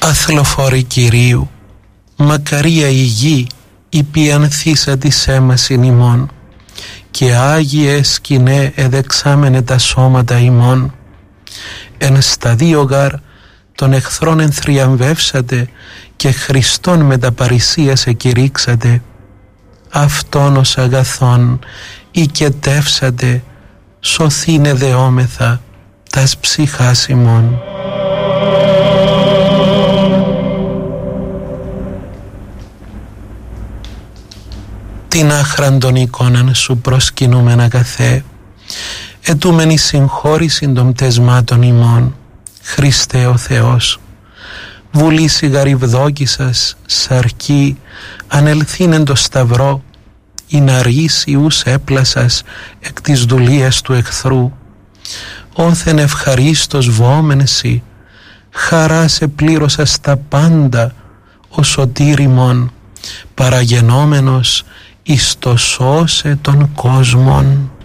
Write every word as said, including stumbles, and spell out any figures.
Αθλοφόροι Κυρίου, μακαρία η γη, υπιανθήσα της έμασιν ημών, και Άγιε σκηνέ εδεξάμενε τα σώματα ημών. Εν σταδίο γάρ των εχθρών ενθριαμβεύσατε, και Χριστόν με τα παρησίας εκηρύξατε. Αυτόν ως αγαθόν οικετεύσατε, σωθήνε δεόμεθα τας ψυχάς ημών. Την άχραντον εικόναν σου προσκυνούμεν αγαθέ, ετούμεν εις συγχώρησιν των πτεσμάτων ημών. Χριστέ ο Θεός, βουλήσι γαριβδόκησας, σαρκή, ανελθήνεν το σταυρό, η ναρίς ιούς έπλασας εκ της δουλείας του εχθρού. Όθεν ευχαρίστως βόμενσι, χαρά σε πλήρωσα στα πάντα, ο σωτήρ ημών, παραγενόμενος εις το σώσε των κόσμων.